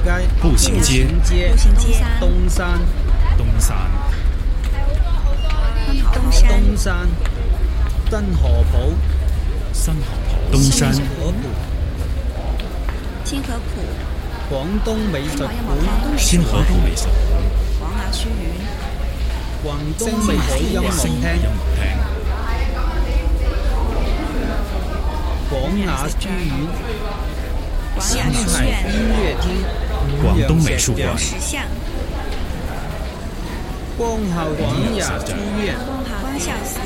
街、 步行街、 东山、 东山、 东山、tân河浦、 新河浦、东山、 清河浦、 廣東美術館、 新河浦美術館、 廣雅書院、 廣東美海音樂廳、廣雅書院、星海音樂廳、 廣東美術館、 石像、 光孝廣雅書院、 光孝寺、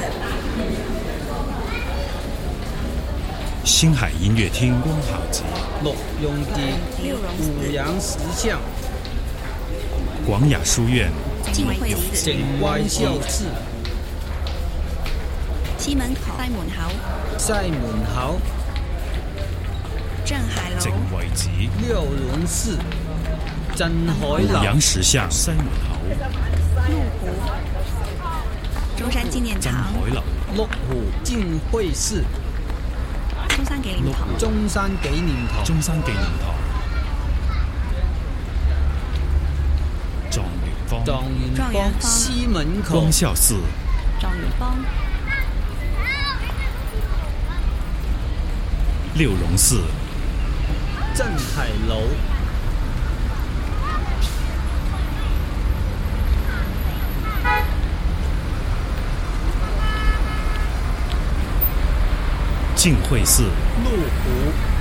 星海音樂廳、光孝寺、 陸用寺、五羊石像、 廣雅書院、 靜慧寺、 靜慧寺、 西門口、 西門口、 鎮海樓、 靜慧寺、 六榕寺、鎮海樓、 五羊石像、西門口、 麓湖、中山紀念鎮堂、 海樓、 麓湖靜慧寺、 中山紀念堂、 中山紀念堂、 中山紀念堂、狀元坊、 西門口、 光孝寺、 狀元坊、 六榕寺、 鎮海樓、 靜慧寺、 麓湖。